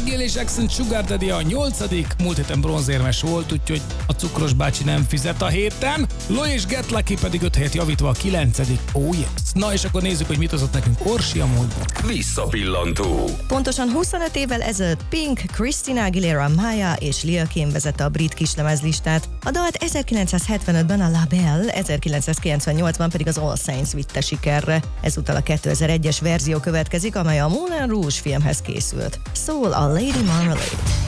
Gill és Accent Sugar Daddy a 8. Múlt héten bronzérmes volt, úgyhogy a cukros bácsi nem fizet a héten. Lo és Get Lucky pedig 5 helyet javítva a 9. Oh yes. Na és akkor nézzük, hogy mit hozott nekünk Orsi a múltban. Visszapillantó. Pontosan 25 évvel ezelőtt Pink, Christina Aguilera, Maya és Lil Kim vezette a brit kislemezlistát. A dalt 1975-ben a La Belle, 1998-ban pedig az All Saints vitte sikerre. Ezúttal a 2001-es verzió következik, amely a Moulin Rouge filmhez készült. Szól a Lady Marmalade.